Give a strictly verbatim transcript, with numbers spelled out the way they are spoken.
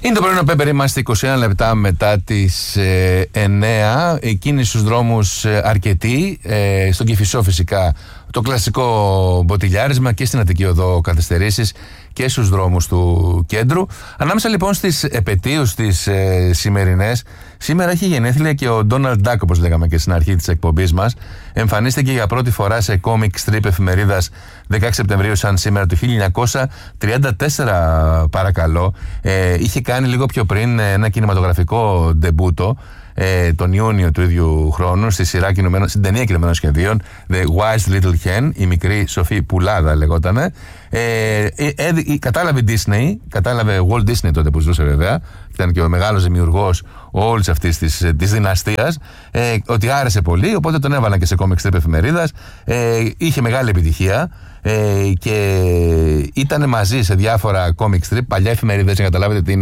Είναι το πρωινό Πέπερ, είμαστε είκοσι ένα λεπτά μετά τις ε, εννέα. Η κίνηση στους δρόμους ε, αρκετή. Ε, στον Κηφισό φυσικά το κλασικό μποτιλιάρισμα και στην Αττική Οδό καθυστερήσεις και στους δρόμους του κέντρου. Ανάμεσα λοιπόν στις επετείους τις ε, σημερινές, σήμερα έχει γενέθλια και ο Ντόναλντ Ντάκ, όπως λέγαμε και στην αρχή της εκπομπής μας. Εμφανίστηκε για πρώτη φορά σε comic strip εφημερίδας δεκαέξι Σεπτεμβρίου, σαν σήμερα, του χίλια εννιακόσια τριάντα τέσσερα, παρακαλώ. Ε, είχε κάνει λίγο πιο πριν ένα κινηματογραφικό ντεμπούτο ε, τον Ιούνιο του ίδιου χρόνου στη σειρά στην ταινία κινουμένων σχεδίων The Wise Little Hen, η μικρή σοφή πουλάδα λεγότανε. Ε, ε, ε, κατάλαβε Disney, κατάλαβε Walt Disney τότε που ζούσε βέβαια, ήταν και ο μεγάλος δημιουργός όλης αυτής της, της δυναστείας, ε, ότι άρεσε πολύ, οπότε τον έβαλαν και σε comic strip εφημερίδας. Ε, είχε μεγάλη επιτυχία ε, και ήταν μαζί σε διάφορα comic strip, παλιά εφημερίδες, για να καταλάβετε τι είναι